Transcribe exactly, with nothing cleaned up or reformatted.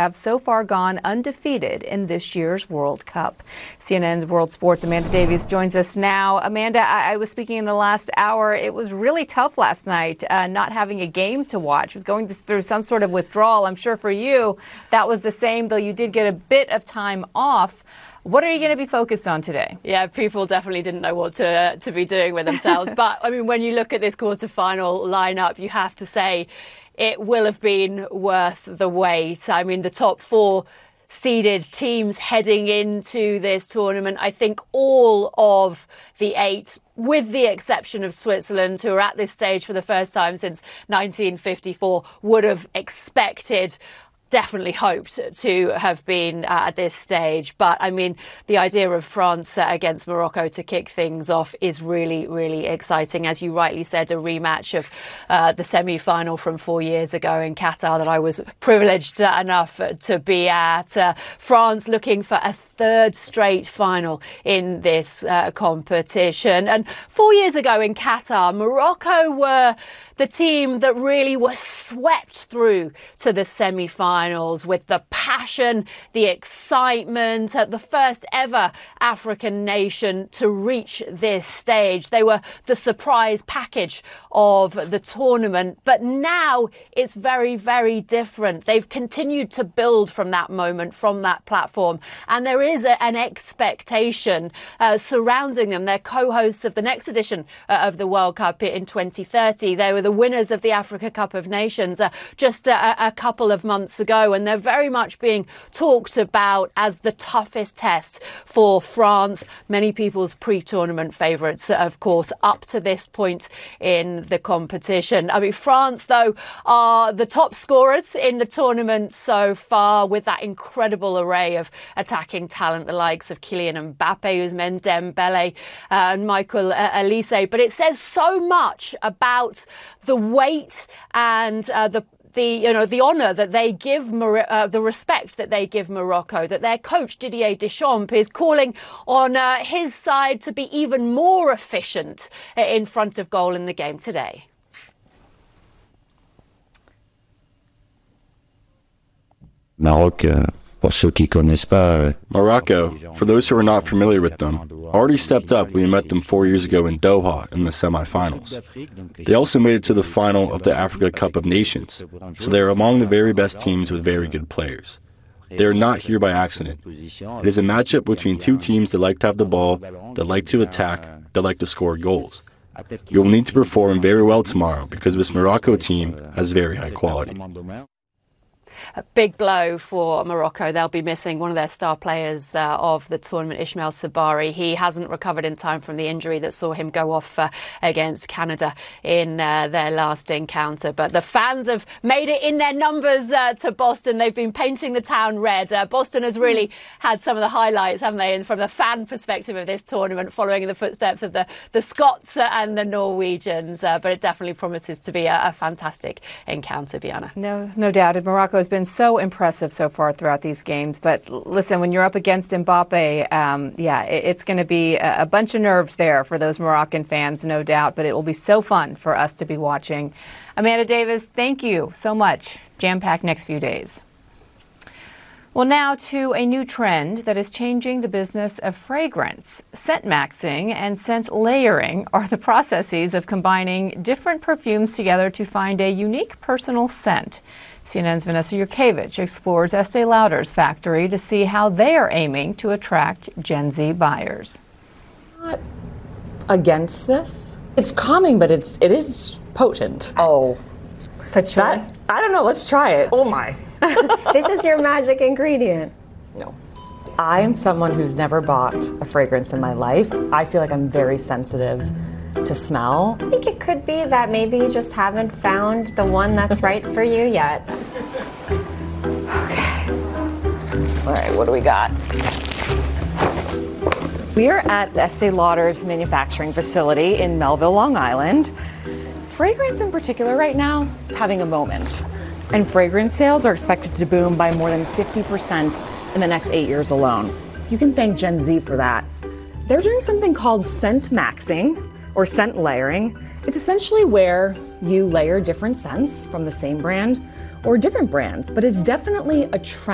have so far gone undefeated in this year's World Cup. C N N's World Sports' Amanda Davies joins us now. Amanda, I, I was speaking in the last hour. It was really tough last night uh, not having a game to watch. I was going through some sort of withdrawal. I'm sure for you that was the same, though you did get a bit of time off. What are you going to be focused on today? Yeah, people definitely didn't know what to uh, to be doing with themselves. But, I mean, when you look at this quarterfinal lineup, you have to say it will have been worth the wait. I mean, the top four seeded teams heading into this tournament, I think all of the eight, with the exception of Switzerland, who are at this stage for the first time since nineteen fifty-four, would have expected, definitely hoped to have been uh, at this stage. But I mean, the idea of France uh, against Morocco to kick things off is really, really exciting. As you rightly said, a rematch of uh, the semi-final from four years ago in Qatar that I was privileged uh, enough to be at. Uh, France looking for a third straight final in this uh, competition. And four years ago in Qatar, Morocco were the team that really was swept through to the semi-finals with the passion, the excitement, uh, the first ever African nation to reach this stage. They were the surprise package of the tournament, but now it's very, very different. They've continued to build from that moment, from that platform, and there is a, an expectation uh, surrounding them. They're co-hosts of the next edition uh, of the World Cup in twenty thirty. They were the winners of the Africa Cup of Nations uh, just a, a couple of months ago, and they're very much being talked about as the toughest test for France. Many people's pre-tournament favourites, of course, up to this point in the competition. I mean, France, though, are the top scorers in the tournament so far, with that incredible array of attacking talent, the likes of Kylian Mbappe, Ousmane Dembele, uh, and Michael uh, Olise. But it says so much about the weight and uh, the the you know the honour that they give Mor- uh, the respect that they give Morocco, that their coach Didier Deschamps is calling on uh, his side to be even more efficient in front of goal in the game today. Maroc, uh, pour ceux qui connaissent pas. Morocco, for those who are not familiar with them, already stepped up when we met them four years ago in Doha in the semi-finals. They also made it to the final of the Africa Cup of Nations, so they are among the very best teams with very good players. They are not here by accident. It is a matchup between two teams that like to have the ball, that like to attack, that like to score goals. You will need to perform very well tomorrow because this Morocco team has very high quality. A big blow for Morocco. They'll be missing one of their star players uh, of the tournament, Ismail Sabari. He hasn't recovered in time from the injury that saw him go off uh, against Canada in uh, their last encounter. But the fans have made it in their numbers uh, to Boston. They've been painting the town red. Uh, Boston has really had some of the highlights, haven't they? And from the fan perspective of this tournament, following in the footsteps of the, the Scots and the Norwegians. Uh, but it definitely promises to be a, a fantastic encounter, Bianna. No, no doubt. Morocco has been so impressive so far throughout these games. But listen, when you're up against Mbappe, um, yeah, it, it's going to be a, a bunch of nerves there for those Moroccan fans, no doubt. But it will be so fun for us to be watching. Amanda Davies, thank you so much. Jam-packed next few days. Well, now to a new trend that is changing the business of fragrance. Scent maxing and scent layering are the processes of combining different perfumes together to find a unique personal scent. C N N's Vanessa Yurkevich explores Estee Lauder's factory to see how they are aiming to attract Gen Z buyers. Not against this. It's calming, but it's it is potent. Oh, Patchouli. That, I don't know. Let's try it. Oh my. This is your magic ingredient. No. I am someone who's never bought a fragrance in my life. I feel like I'm very sensitive to smell. I think it could be that maybe you just haven't found the one that's right for you yet. Okay. All right, what do we got? We are at Estee Lauder's manufacturing facility in Melville, Long Island. Fragrance in particular right now is having a moment. And fragrance sales are expected to boom by more than fifty percent in the next eight years alone. You can thank Gen Z for that. They're doing something called scent maxing, or scent layering. It's essentially where you layer different scents from the same brand or different brands, but it's definitely a trend.